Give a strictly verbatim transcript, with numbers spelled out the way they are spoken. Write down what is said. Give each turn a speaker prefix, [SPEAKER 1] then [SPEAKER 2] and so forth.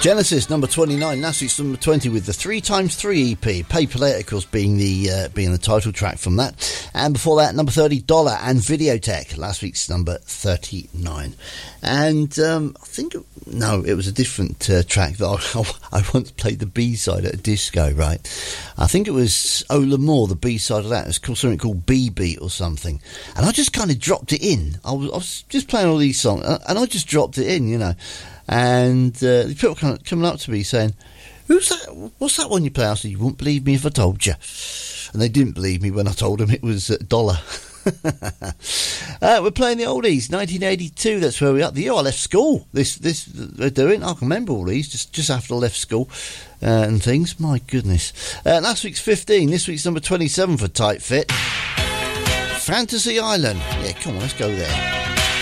[SPEAKER 1] Genesis, number twenty-nine. Last week's number twenty with the three times three E P. Paper Later, of course, being the uh, being the title track from that. And before that, number thirty, Dollar and Videotech. Last week's number thirty-nine. And um, I think, no, it was a different uh, track that I, I once played the B-side at a disco, right? I think it was Oh L'Amour, the B-side of that. It was called something called B-Beat or something. And I just kind of dropped it in. I was, I was just playing all these songs, and I just dropped it in, you know. And uh, the people kind of coming up to me saying, "Who's that? What's that one you play?" I said, "You wouldn't believe me if I told you." And they didn't believe me when I told them it was uh, Dollar. uh, we're playing the oldies, nineteen eighty-two. That's where we are. The year I left school. This, this they're doing. I can remember all these just just after I left school uh, and things. My goodness. Uh, last week's fifteen. This week's number twenty-seven for Tight Fit. Fantasy Island. Yeah, come on, let's go there.